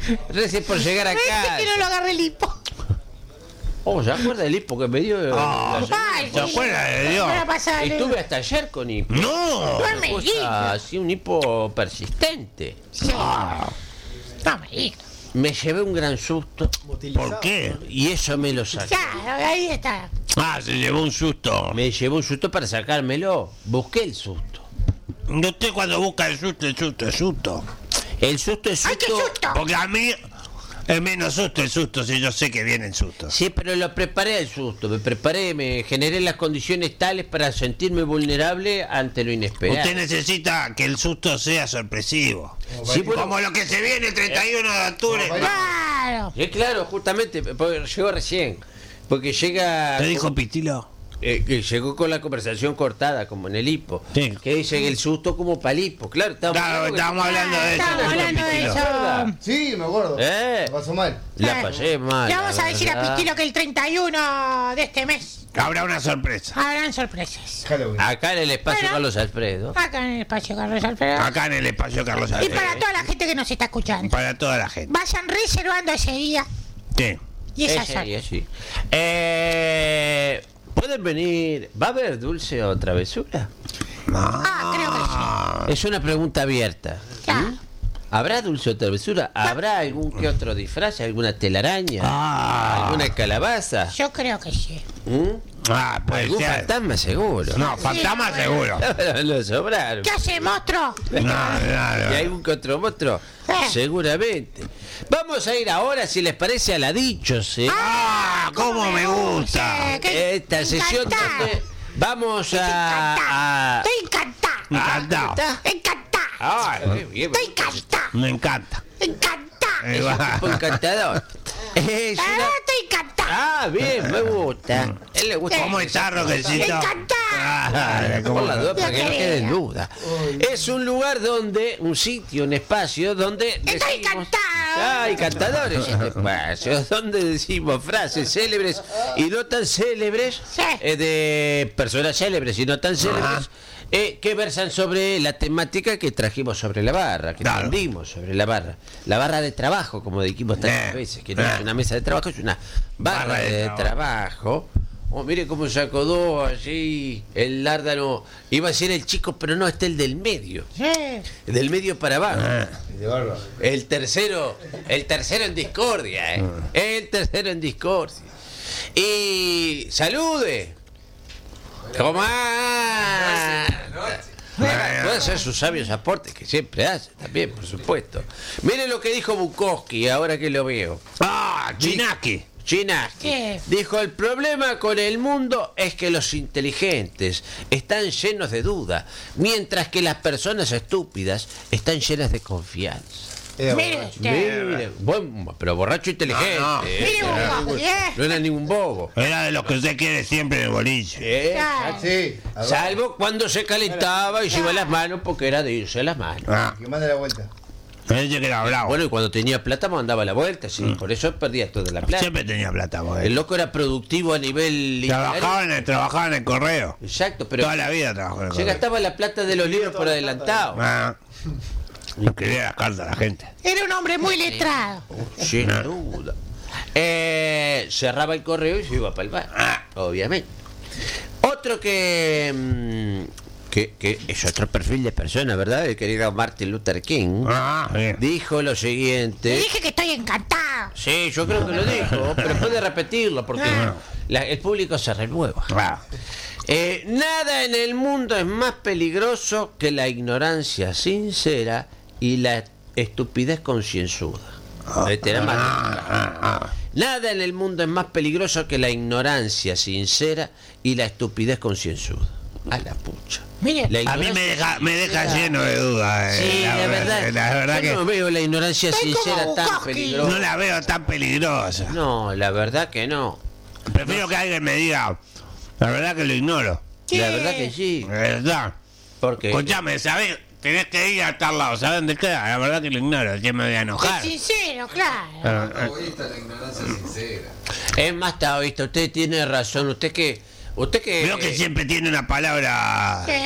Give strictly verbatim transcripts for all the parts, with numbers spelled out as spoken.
Recién por llegar acá. Parece que no lo agarré el hipo. Oh, ¿se acuerda del hipo que me dio? Oh, Ay, ¿se acuerda de Dios? Para pasar, Estuve hasta ayer con hipo. No. No me Cosa digas. así, un hipo persistente. Sí. No me digas. Me llevé un gran susto ¿Por qué? y eso me lo saqué. Claro, ahí está. Ah, se llevó un susto. Me llevó un susto para sacármelo. Busqué el susto. Usted cuando busca el susto, el susto, el susto. El susto es ¡Ay, qué susto. susto! Porque a mí es menos susto el susto si yo sé que viene el susto. Sí, pero lo preparé al susto. Me preparé, me generé las condiciones tales para sentirme vulnerable ante lo inesperado. Usted necesita que el susto sea sorpresivo. Sí, bueno, Como lo que se viene el treinta y uno de octubre. Claro. sí, claro, justamente, porque llegó recién. Porque llega. ¿Te dijo Pitilo? Eh, que llegó con la conversación cortada, como en el hipo. Sí. Que dice que el susto como para el hipo. Claro, estábamos, Claro, estábamos hablando de eso. Estamos hablando de Pitilo. eso. Sí, me acuerdo. ¿Eh? Me pasó mal. La pasé mal. Le vamos la a decir a verdad. Pitilo que el treinta y uno de este mes Habrá una sorpresa. habrán sorpresas. Halloween. Acá en el espacio Bueno. Carlos Alfredo. Acá en el espacio Carlos Alfredo. Acá en el espacio Carlos Y Alfredo. para toda la gente que nos está escuchando. Para toda la gente. Vayan reservando ese día Sí. y esa Ese sala. día, sí. Eh, ¿Pueden venir? ¿Va a haber dulce o travesura? Ah, creo que sí. Es una pregunta abierta. Ya. ¿Habrá dulce o travesura? ¿Habrá algún que otro disfraz? ¿Alguna telaraña? Ah. ¿Alguna calabaza? Yo creo que sí. ¿Mm? Ah, puede ¿Algún ser. fantasma seguro? No, fantasma Sí, seguro. Lo sobraron. ¿Qué hace, monstruo? No, no, no. ¿Y algún que otro monstruo? Sí. Seguramente. Vamos a ir ahora, si les parece, a la dichos, ¿eh? Ah, cómo me gusta. Sí, que- Esta sesión encantada. donde vamos Estoy a... encantada. a- Estoy encantada. Encantado. ¿Está? Encantada. Ay, qué bien. Estoy encantada. Me encanta. Encantada. Eh, Es un va. tipo encantador. Es Ah, una- estoy encantada. Ah, bien, me gusta. Él le gusta. ¿Cómo está, Roquecito? Encantada. Ah, Por ¿cómo la duda, para que no quede en querida. duda. Es un lugar donde, un sitio, un espacio donde Estoy decimos- encantada. Ah, encantadores espacios donde decimos frases célebres y no tan célebres, Sí. eh, de personas célebres y no tan célebres, eh, que versan sobre la temática que trajimos sobre la barra, que Claro. tendimos sobre la barra. La barra de trabajo, como dijimos tantas Eh, veces, que no eh. es una mesa de trabajo, es una barra, Barra de de, trabajo. trabajo. Oh, mire cómo se acodó allí el lárdano. Iba a ser el chico, pero no, está el del medio. Sí. Del medio para abajo. Ah. De barba. El tercero, el tercero en discordia, ¿eh? El tercero en discordia. Y salude. ¿Cómo va? Puede hacer sus sabios aportes que siempre hace también, por supuesto. Mire lo que dijo Bukowski, ahora que lo veo. Ah, Chinaki. Chinaski ¿Qué? dijo: el problema con el mundo es que los inteligentes están llenos de duda, mientras que las personas estúpidas están llenas de confianza. Es Mire borracho. usted. Mire, buen- pero borracho inteligente. No, no. eh, Mire no, era Bukowski, ningún- ¿eh? no era ningún bobo. Era de los que usted quiere siempre en el boliche. Eh, Claro. Sí. a ver, Salvo cuando se calentaba y se iba las manos porque era de irse las manos. Ah, Que manda la vuelta. ese que era bravo. Bueno, y cuando tenía plata mandaba la vuelta, sí, por eso perdía toda la plata. Siempre tenía plata, porque El loco era productivo a nivel trabajaba literario. en el, trabajaba en el correo. Exacto, pero Toda la vida trabajó en el se correo. gastaba la plata de los libros por adelantado. Ah, escribía las cartas a la gente. Era un hombre muy letrado. Sin duda. Eh, cerraba el correo y se iba para el bar, obviamente. Otro que, mm, que, que es otro perfil de persona, ¿verdad? El querido Martin Luther King Ah, sí. dijo lo Le siguiente. dije que estoy encantado. Sí, yo creo que lo dijo, pero puede repetirlo porque la- el público se renueva. Ah, Eh, nada en el mundo es más peligroso que la ignorancia sincera y la estupidez concienzuda. Este era más- ah, ah. Nada en el mundo es más peligroso que la ignorancia sincera y la estupidez concienzuda. A la pucha. Mire, La A mí me ignorancia deja, me deja sincera- lleno de dudas. eh, Sí, la, verdad. La verdad yo que no veo la ignorancia Estoy como sincera tan Bukowski. peligrosa. no la veo tan peligrosa. No, la verdad que no. Prefiero que alguien me diga, la verdad que lo ignoro. ¿qué? La verdad que sí. La verdad. Porque Escuchame, ¿sabés? Tenés que ir a tal lado, ¿sabes dónde queda? La verdad que lo ignoro, que me voy a Es enojar. sincero, claro. Ah, ah. Taoísta, la ignorancia sincera. es más taoísta, usted tiene razón, usted que usted que Veo que siempre tiene una palabra. Sí. Oh,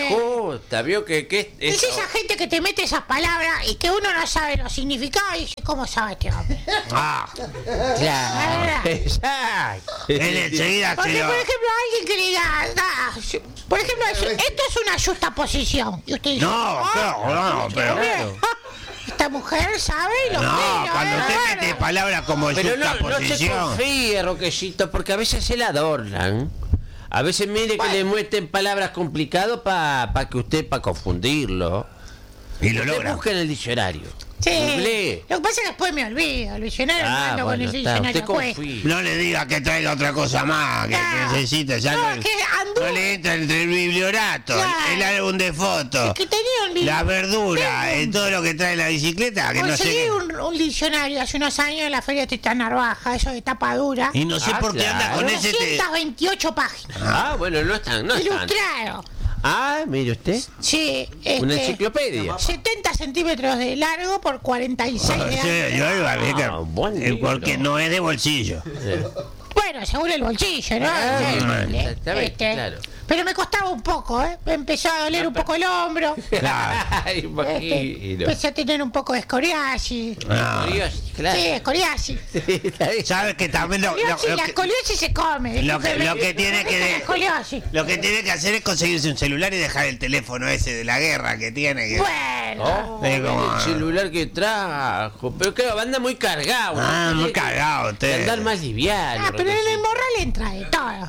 gusta, vio que, que es, Es esa gente que te mete esas palabras y que uno no sabe los significados y dice, ¿cómo sabe este hombre? Ah, Claro, exacto. él enseguida Porque, se lo... por ejemplo, alguien que le diga, ah, por ejemplo, eso- esto es una justa posición. Y usted dice, No, "Ah, claro, no, pero... hombre, ah, esta mujer sabe lo que No, es, cuando eh, usted bueno". mete palabras como Pero no, no se justaposición... confíe, Roquecito, porque a veces se la adornan. A veces mire que le muestren palabras complicadas para pa que usted, para confundirlo. Y lo Usted logra. busca en el diccionario. Sí. Googlee. Lo que pasa es que después me olvido. El diccionario Ah, ando bueno, con ese está, diccionario usted pues. confía. No le diga que traiga otra cosa más, que Claro. necesita, ya No, no, es que anduvo- no le entra entre el bibliorato, Claro. el álbum de fotos, Es que tenía un libro. la verdura, Tengo un- eh, todo lo que trae la bicicleta, que no sé Conseguí qué. un, un diccionario hace unos años en la feria de Titán Narvaja, eso de tapa dura. Y no sé Ah, por qué anda claro. con ese... te- doscientas veintiocho páginas. Ah, bueno, no están, no están. Ilustrado. Ah, mire usted. Sí. Una este, enciclopedia. setenta centímetros de largo por cuarenta y seis de Sí, ancho. yo iba a ver que- Ah, buen eh, libro. porque no es de bolsillo. Bueno, según el bolsillo, ¿no? Ah, Sí, bien, eh, exactamente, claro. Pero me costaba un poco, ¿eh? Me empezó a doler un poco el hombro. Claro. Ay, Este, imagino. empecé a tener un poco de escoriasis. Ah. Dios, claro. Sí, escoriasis. ¿Sabes que también lo, lo- Escoliosis, lo la que, escoliosis se come. lo que- discúlpeme. lo que tiene que de- La escoliosis. lo que tiene que hacer es conseguirse un celular y dejar el teléfono ese de la guerra que tiene? Que... Bueno. Oh, Sí, como- el celular que trajo. Pero claro, anda muy cargado. Ah, ¿no? muy Tiene que- cargado usted. que andar más liviano. Ah, pero en el Roquecito. morral entra de todo.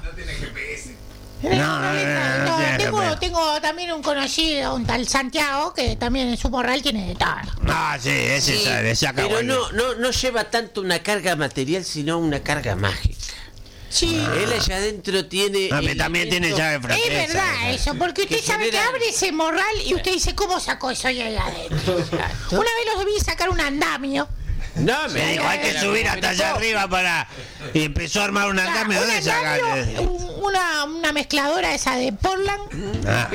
En el No, morral no, entra de no, no todo. tiene tengo, que ver. tengo también un conocido, un tal Santiago, que también en su morral tiene de todo. Ah, sí, ese Sí, sabe, le saca pero bueno. no, no, no lleva tanto una carga material, sino una carga mágica. Sí. Él allá adentro tiene. Ah, pero también tiene elemento- llave francesa. Es verdad eso, porque usted Que sabe que genera- abre ese morral y usted dice, ¿cómo sacó eso ahí adentro? Exacto. Una vez los vi sacar un andamio. No, Me dijo, hay que pero- subir hasta allá arriba para... Y empezó a armar un andamio. un ¿Dónde andamio, sacaste? un- una, una mezcladora esa de Portland Ah,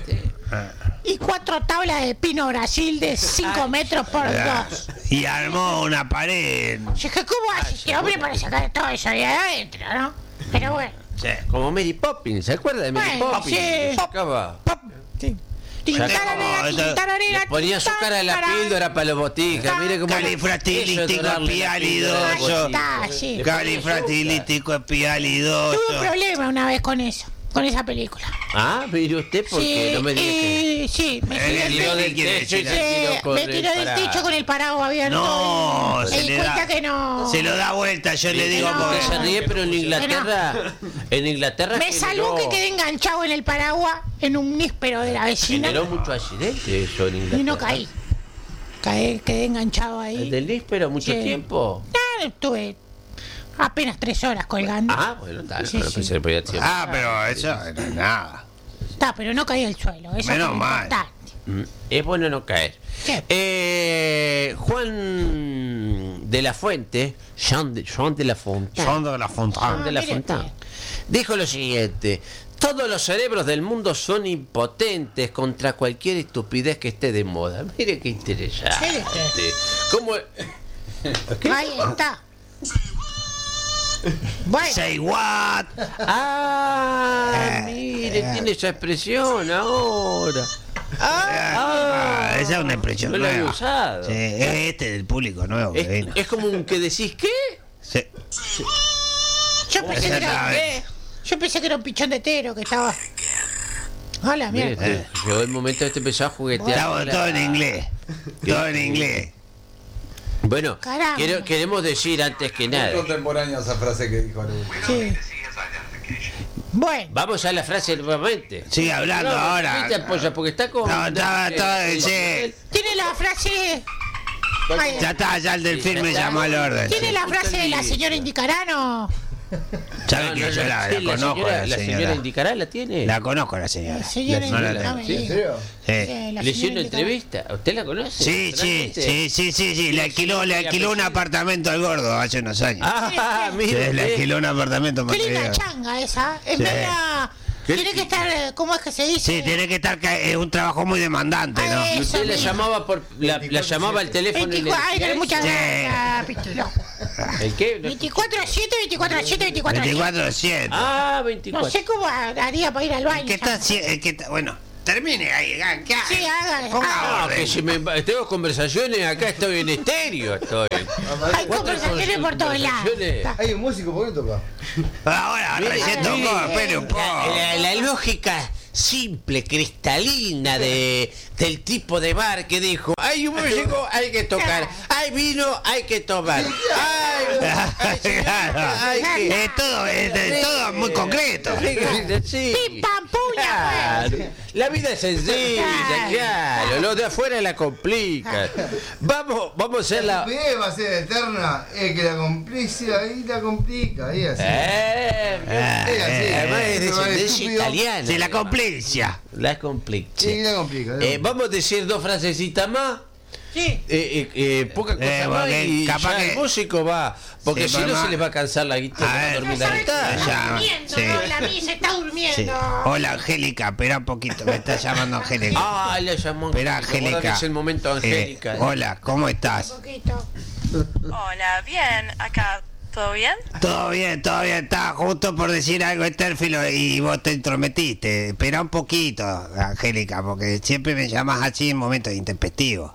y cuatro tablas de pino Brasil de cinco metros por ah. dos. Y armó una pared. Yo dije, ¿cómo hace este hombre para sacar todo eso ahí adentro, no? Pero bueno. Sí. Como Mary Poppins, ¿se acuerda de Mary Bueno, Poppins? sí. Sacaba. Sí. Ya Tintararera, como- tintararera, Le ponía azúcar a la tintararera. píldora para los boticas. Mire cómo. Califragilístico Eso es dorarle la espialidoso. píldora a Ahí los está, boticas. sí. Califragilístico espialidoso. Tuve un problema una vez con eso, con esa película. Ah, mire usted, porque Sí, no me diga que. eh, sí, me Eh, tiré el del tiró techo. del quiere techo y decir. se Sí, tiró con me el tiró del paraguas. techo con el paraguas abierto. No, y se me di le cuenta da- que no. Se lo da vuelta, yo le digo no. Usted se porque... ríe, pero en Inglaterra. En Inglaterra. Me salvó que quedé enganchado en el paraguas en un níspero de la vecina Generó mucho accidente eso en Inglaterra. y no caí. Caí, quedé enganchado ¿El ahí. del níspero mucho Sí. tiempo? Ah, estuve apenas tres horas colgando. Ah, bueno, tal. Sí, pero sí. pensé que podía ser- Ah, pero eso no es nada. Está, pero no caí al suelo. Eso Menos es lo mal. importante. Mm, Es bueno no caer. Sí. Eh, Juan de la Fuente, Jean de, Jean de la Fontaine, Son de la fontana. Juan de la mire Fontaine, usted. dijo lo siguiente: todos los cerebros del mundo son impotentes contra cualquier estupidez que esté de moda. Mire qué interesante. ¿Cómo? Ahí está. Bueno, Say what? Ah, mire, tiene esa expresión ahora. Ah, esa es una expresión No lo había nueva. usado. Sí, es este del público nuevo que Es, vino. es como un que decís qué. Sí. yo pensé que era, Exactamente. yo pensé que era un pichón de tero que estaba. Hola, Mire, mierda. este, llegó el momento de este empezó a juguetear. Estamos todo en inglés. Todo en inglés. Bueno, Caramba. quiero- queremos decir antes que Es nada. contemporánea esa frase que dijo Luz. Sí. Bueno, Vamos a la frase nuevamente. Sigue hablando No, ahora. ¿viste, Polla? Porque está con. No, estaba todo, sí. tiene la frase. Ay, Ya está, ya el del Sí, filme ya está. llamó al orden. ¿Tiene la frase de la señora Indicarano? ¿Sabe No, que no, yo no, la, sí, la la conozco señora, a la la señora señora? indicará, ¿la tiene? La conozco a la señora. La señora No la- Indicarano. ¿Sí? ¿En serio? Sí. la ¿Le hicieron señora Indicarano. entrevista? ¿Usted la conoce? Sí, sí, ¿Realmente? sí, sí, sí, sí, le alquiló, le alquiló un apartamento al gordo hace unos años. Ah, Sí, mire. le usted. alquiló un apartamento para Qué que linda viva. changa esa. Es Sí. media. Tiene que estar. eh, ¿Cómo es que se dice? Sí, tiene que estar, ca- es un trabajo muy demandante, ¿no? Ay, Y usted Eso la mismo. llamaba por la, la llamaba al teléfono y le veinticuatro, ay, decía que muchas Sí. gracias, Pistilo. eso. ¿El qué? veinticuatro siete, veinticuatro siete, veinticuatro siete. veinticuatro siete. Ah, No veinticuatro. sé cómo haría para ir al baño. ¿Qué está haciendo? ¿Qué está? Bueno, termine ahí. ¿Qué hace? Sí, hágale. Ponga hágale. Ah, orden. que si me, tengo conversaciones acá, estoy en estéreo. Estoy. Hay conversaciones por todos lados. Conversaciones. Hay un músico, ¿por qué toca? Ahora, Mire, recién mire, tocó, espere un poco. La, la- la lógica simple, cristalina de, del tipo de bar que dijo, hay un músico, hay que tocar, hay vino, hay que tomar, hay, hay, Claro. hay que... Es todo, es, es todo muy concreto. Sí. Pim, pam, puña, Claro. La vida es sencilla, claro. Los de afuera la complican. Vamos, vamos a hacer La la... estupidez va a ser eterna, es que la complica, ahí la complica, ahí así. Eh, Ah, Sí, así. eh, además es Pero es descendencia estúpido. italiana. sí, la complicia. La complica. Sí, la complica. la Eh, complica. vamos a decir dos frasecitas más. Sí. Eh, eh, eh, poca cosa Eh, más porque y capaz ya que- el músico va. Porque Sí, si no mamá. se les va a cansar la A guitarra. ver. Va a dormir No la sabe que guitarra. está Ya, durmiendo, sí. ¿no? La misa está durmiendo. Sí. Hola, Angélica, espera un poquito, me está llamando Angélica. Ah, la llamó. Espera, Angélica. Angélica. Que es el momento, Angélica. Eh, hola, ¿cómo estás? Un poquito. Hola, bien, acá, ¿todo bien? Todo bien, todo bien. Estaba justo por decir algo Estérfilo y vos te entrometiste. Espera un poquito, Angélica, porque siempre me llamas así en momentos intempestivos.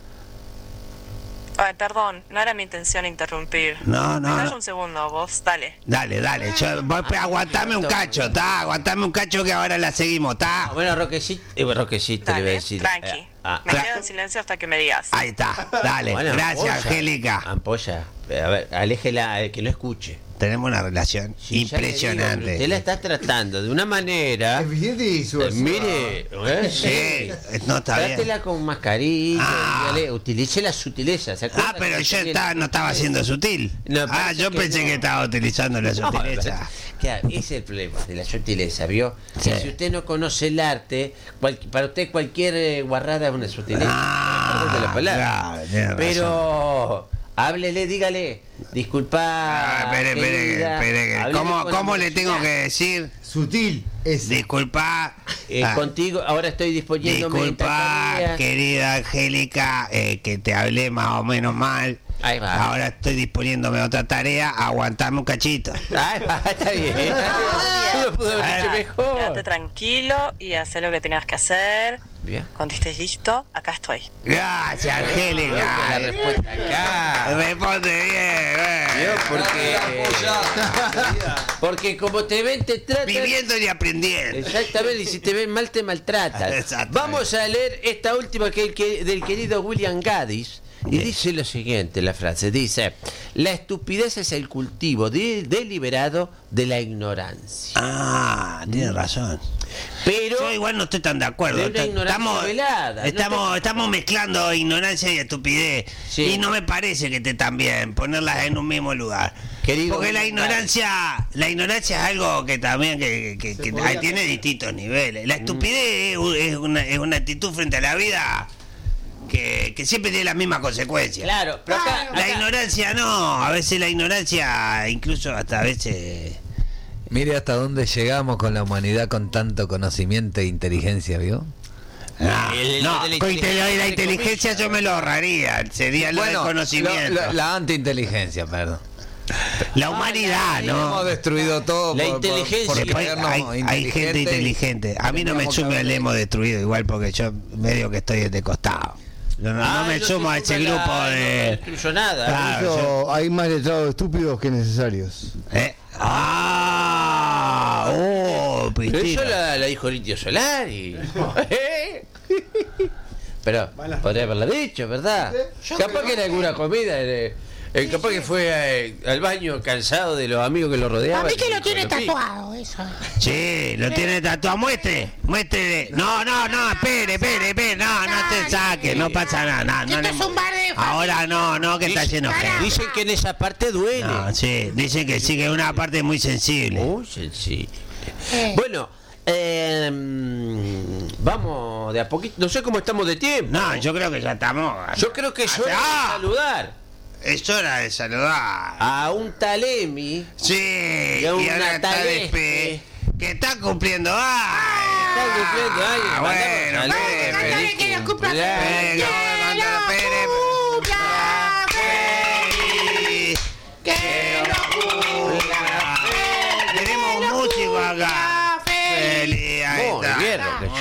Ay, perdón, no era mi intención interrumpir. No, no, Me callo no. un segundo, vos, dale. Dale, dale. Yo, vos, aguantame un cacho, ¿está? Aguantame un cacho que ahora la seguimos, ¿está? Bueno, Roquecito, eh, Roquecito le voy a Dale, decir. tranqui. Eh, ah, Me Tra- quedo en silencio hasta que me digas. Ahí está, dale. bueno, Gracias, ampolla. Angélica. Ampolla. A ver, aléjela, eh, que no escuche. Tenemos una relación Sí, ya le digo, impresionante. usted la está tratando de una manera. Eficiente y eh, subversiva. mire, eh, Sí, no está bien. trátela con mascarilla, Ah. dígale, utilice la sutileza. ¿se acuerda Ah, pero que yo usted estaba- no estaba siendo sutil. No, ah, parece yo que pensé no. que estaba utilizando la No, sutileza. claro, ese es el problema de la sutileza, ¿vio? Sí. Que si usted no conoce el arte, cual- para usted cualquier eh, guarrada es una sutileza. Ah, Perdón de la palabra. claro, tiene Pero háblele, dígale, disculpa. Ah, espere, espere, querida, espere, que- háblele ¿Cómo, con cómo le amorosidad. tengo que decir? Sutil, es. Disculpa. Eh, ah, Contigo, ahora estoy disponiéndome en esta disculpa, tarea. querida Angélica, eh, que te hablé más o menos mal. Ahí va. Ahora estoy disponiéndome a otra tarea. Aguantame un cachito. Ay, va, está bien. No lo pudo haber dicho mejor. Quédate tranquilo y haz lo que tengas que hacer. Bien. Cuando estés listo, acá estoy. Gracias, La Angélica. respuesta acá. Responde bien, ¿Vio? eh. Porque, porque como te ven, te tratan. Viviendo y aprendiendo. Exactamente, y si te ven mal, te maltratan. Exactamente. Vamos a leer esta última que, que del querido William Gaddis. Y dice lo siguiente, la frase, dice, la estupidez es el cultivo de- deliberado de la ignorancia. Ah, tiene razón. Pero Yo igual no estoy tan de acuerdo. de una Está- ignorancia Estamos, velada, no estamos, te- estamos mezclando ignorancia y estupidez. Sí. Y no me parece que esté tan bien ponerlas en un mismo lugar. Querido Porque la William ignorancia, la ignorancia es algo que también que, que- que- que tiene distintos niveles. La estupidez es, es una, es una actitud frente a la vida que, que siempre tiene las mismas consecuencias. claro, pero acá, La acá- ignorancia no, a veces la ignorancia, incluso hasta a veces... Mire hasta dónde llegamos con la humanidad con tanto conocimiento e inteligencia, ¿vio? No, El- no, de la con inteligencia, inte- la entre inteligencia comillas. yo me lo ahorraría, sería lo del conocimiento. la, la antiinteligencia, perdón. La humanidad, Hemos ¿no? destruido todo La por, por- inteligencia. por Después creernos hay, hay gente inteligentes. inteligente. A mí no me Teníamos que sume haber- el hemos destruido igual porque yo medio que estoy de costado. No, no, Ah, no me no sumo se a ese suma la- grupo No de... destruyó nada. Claro. Eso, hay más letrados estúpidos que necesarios. ¿Eh? Ah, oh, Pero eso Pistina. la, la dijo Litio Solari. Pero podría haberla dicho, ¿verdad? Capaz que en alguna comida, eh, eh, capaz que fue eh, al baño cansado de los amigos que lo A rodeaban. mí que y lo tiene con los tatuado, eso. Sí, lo tiene tatuado. Muestre, muestre. No, no, no, espere, espere, espere. No, no te saques, no pasa nada. No, no Esto le- es un bar de Ahora no, no, que está lleno de picos. gente. Dicen que en esa parte duele. No, sí, dicen que sí, que es una parte muy sensible. Muy sencillo. Eh. Bueno, eh, vamos de a poquito. No sé cómo estamos de tiempo. No, yo creo que ya estamos. Yo creo que es hora Ah, de saludar Es hora de saludar. a un Talemi. Sí, y y a a una una Talespe. Talespe que está cumpliendo años. Está cumpliendo años. Ah, Mandamos bueno, saludos, Pérez, feliz Pérez, que lo cumpla cumpleaños. Pérez, Que que lo lo Pérez. cumpla feliz. Feliz. Que lo cumpla Tenemos un músico acá. feliz. Feliz, ahí Muy está. bien, Roquecito, bien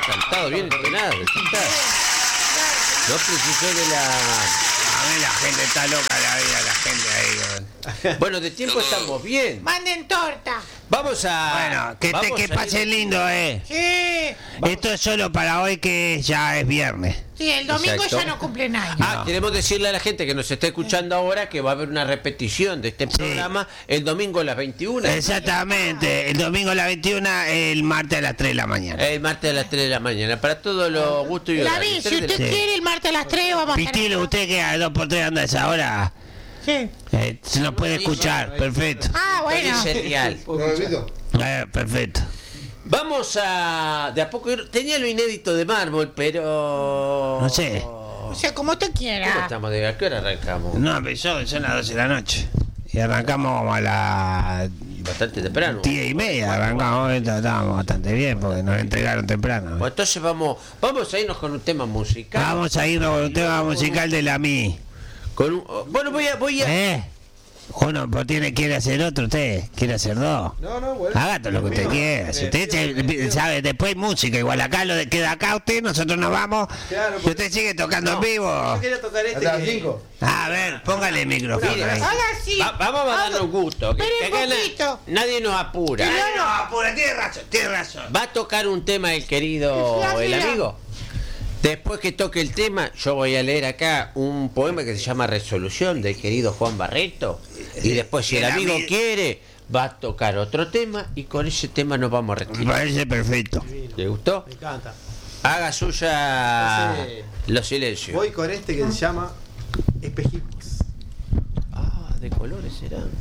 cantado, bien entrenado. Está. No precisó de la... A ver, la gente está loca la vida, la gente ahí. Bueno, de tiempo estamos bien. Manden torta. Vamos a... Bueno, que, te, vamos que a ir- pase lindo, eh. Sí. Esto es solo para hoy que ya es viernes. Sí, el domingo Exacto. ya no cumplen años. Ah, queremos decirle a la gente que nos está escuchando ahora que va a haber una repetición de este programa el domingo a las veintiuna. Exactamente, el domingo a las veintiuna, el martes a las tres de la mañana. El martes a las tres de la mañana. Para todos los gustos y La horarios. vi, si Tres de la- usted Sí. quiere el martes a las tres vamos a estar Pitilo, acá. usted que a dos por tres anda a esa hora, Sí. eh, se nos puede escuchar, perfecto. Ah, bueno. Feliz serial. Eh, perfecto. Vamos a... De a poco ir... Tenía lo inédito de mármol, pero... No sé. O sea, como usted ¿Cómo quiera. estamos? ¿De a qué hora arrancamos? No, pero son, son las doce de la noche. Y arrancamos como a las Bastante temprano. diez y media, arrancamos, estábamos bastante bien porque nos entregaron temprano. Bueno, entonces vamos, vamos a irnos con un tema musical. Vamos a irnos con un tema musical de la Mi. Con un- bueno, voy a... Voy a ¿Eh? Uno pues tiene, quiere hacer otro, usted quiere hacer dos. No, no, bueno. Haga todo lo que usted quiera. Si usted se- sabe, después música, igual acá lo de, queda acá usted, nosotros nos vamos. Claro, Y usted sigue tocando en vivo. Yo quería tocar este Hasta las que- cinco. A ver, póngale el micrófono ahí. Ahora sí. Va- vamos a darnos gusto. Que, Espere que un acá na- poquito. nadie nos apura. Ay, no, apura, tiene razón, tiene razón. Va a tocar un tema el querido, Sí, el mira. amigo. Después que toque el tema, yo voy a leer acá un poema que se llama Resolución del querido Juan Barreto. Y después, si el El amigo ami- quiere, va a tocar otro tema y con ese tema nos vamos a Me retirar. parece perfecto. ¿Le gustó? Me encanta. Haga suya Ese- los silencios. Voy con este que se llama Espejismos. Ah, de colores serán.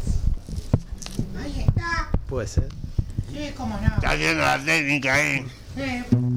Ahí está. Puede ser. Sí, cómo no. Está haciendo la técnica ahí. Sí.